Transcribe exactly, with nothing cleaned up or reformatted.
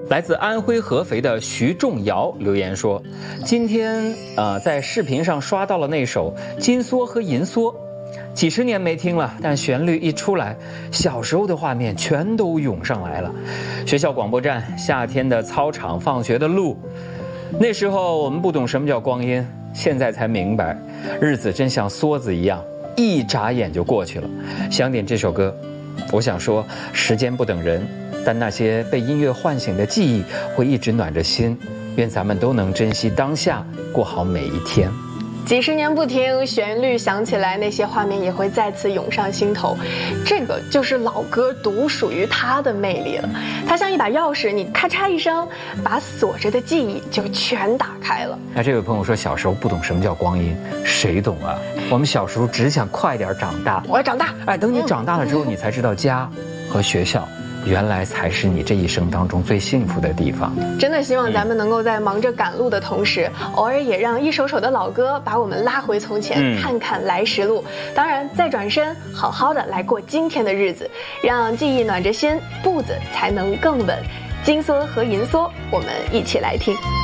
来自安徽合肥的徐仲尧留言说，今天呃在视频上刷到了那首《金梭和银梭》，几十年没听了，但旋律一出来，小时候的画面全都涌上来了。学校广播站，夏天的操场，放学的路，那时候我们不懂什么叫光阴，现在才明白，日子真像梭子一样，一眨眼就过去了。想点这首歌，我想说，时间不等人，但那些被音乐唤醒的记忆会一直暖着心。愿咱们都能珍惜当下，过好每一天。 几十年不听，旋律响起来，那些画面也会再次涌上心头。这个就是老歌独属于它的魅力了。它像一把钥匙，你咔嚓一声，把锁着的记忆就全打开了。 那这位朋友说，小时候不懂什么叫光阴，谁懂啊？我们小时候只想快点长大， 我要长大。 哎，等你长大了之后，你才知道家和学校原来才是你这一生当中最幸福的地方。 真的希望咱们能够在忙着赶路的同时，偶尔也让一首首的老歌把我们拉回从前，嗯、看看来时路。当然，再转身，好好的来过今天的日子，让记忆暖着心，步子才能更稳。金梭和银梭，我们一起来听。